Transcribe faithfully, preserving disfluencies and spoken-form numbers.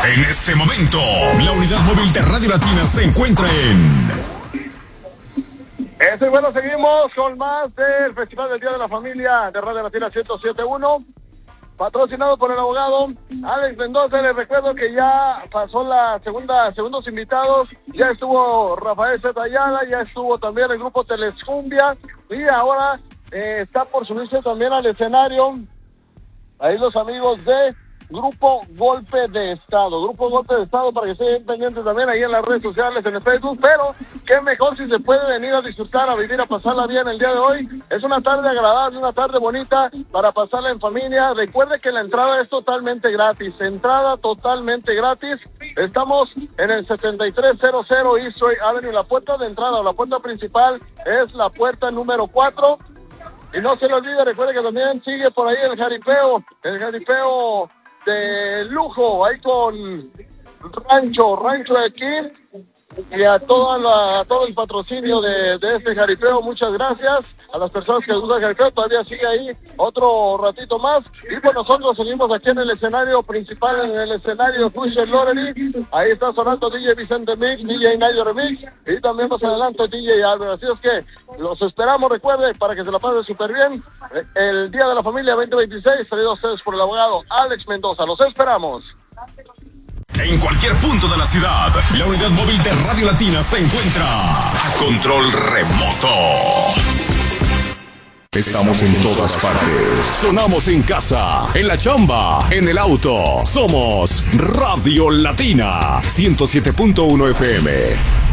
En este momento, la unidad móvil de Radio Latina se encuentra en... Eso y bueno, seguimos con más del Festival del Día de la Familia de Radio Latina ciento siete punto uno, patrocinado por el abogado Alex Mendoza. Les recuerdo que ya pasó la segunda, segundos invitados, ya estuvo Rafael Zeta Ayala, ya estuvo también el grupo Telescumbia, y ahora eh, está por subirse también al escenario ahí los amigos de Grupo Golpe de Estado, Grupo Golpe de Estado, para que estén pendientes también ahí en las redes sociales, en el Facebook. Pero qué mejor si se puede venir a disfrutar, a vivir, a pasarla bien el día de hoy. Es una tarde agradable, una tarde bonita para pasarla en familia. Recuerde que la entrada es totalmente gratis, entrada totalmente gratis. Estamos en el setenta y tres cero cero East Strait Avenue. La puerta de entrada o la puerta principal es la puerta número cuatro. Y no se le olvide, recuerde que también sigue por ahí el jaripeo, el jaripeo de lujo, ahí con Rancho, Rancho de aquí, y a, toda la, a todo el patrocinio de, de este jaripeo. Muchas gracias a las personas que les gusta el jaripeo. Todavía sigue ahí otro ratito más, y pues nosotros seguimos aquí en el escenario principal, en el escenario Pusher Loreley. Ahí está sonando D J Vicente Mix, D J Nayo Remix, y también más adelante D J Álvaro. Así es que los esperamos, recuerde, para que se la pase súper bien el Día de la Familia veinte veintiséis, traído a ustedes por el abogado Alex Mendoza. Los esperamos. En cualquier punto de la ciudad, la unidad móvil de Radio Latina se encuentra a control remoto. Estamos en todas partes. Sonamos en casa, en la chamba, en el auto. Somos Radio Latina ciento siete punto uno F M.